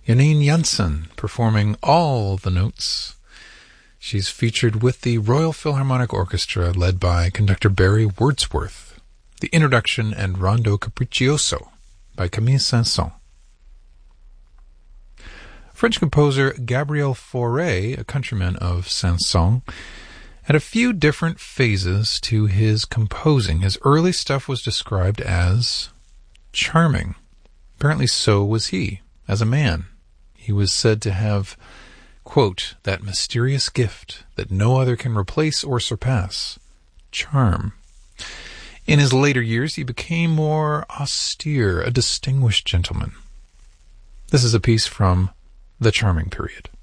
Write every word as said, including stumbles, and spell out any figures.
Janine Jansen performing all the notes. She's featured with the Royal Philharmonic Orchestra led by conductor Barry Wordsworth. The introduction and Rondo Capriccioso by Camille Saint-Saëns. French composer Gabriel Fauré, a countryman of Saint-Saëns, had a few different phases to his composing. His early stuff was described as charming. Apparently so was he, as a man. He was said to have, quote, that mysterious gift that no other can replace or surpass, charm. In his later years, he became more austere, a distinguished gentleman. This is a piece from The Charming Period.